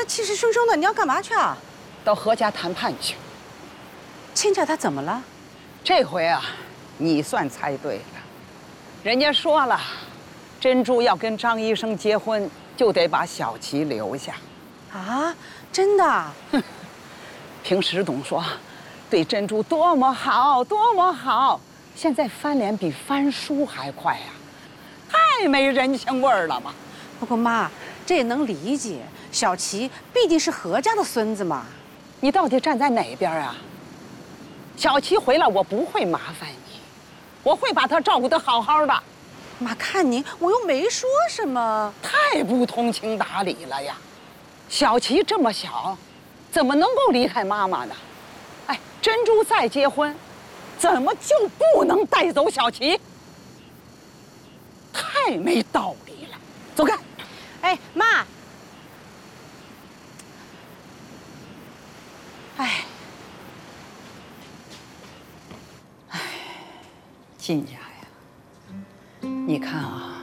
气势汹汹的，你要干嘛去啊？ 到何家谈判去。 亲家他怎么了？ 这回啊，你算猜对了。人家说了，珍珠要跟张医生结婚，就得把小琪留下。 啊，真的？ 哼，平时总说对珍珠多么好，多么好，现在翻脸比翻书还快呀，太没人情味儿了嘛。 不过妈，这也能理解，小琪毕竟是何家的孙子嘛。 你到底站在哪边啊？小琪回来，我不会麻烦你，我会把她照顾得好好的。 妈，看您，我又没说什么。 太不通情达理了呀！小琪这么小，怎么能够离开妈妈呢？哎，珍珠再结婚，怎么就不能带走小琪？太没道理了！走开！ 哎，妈。哎， 靳家呀，你看啊，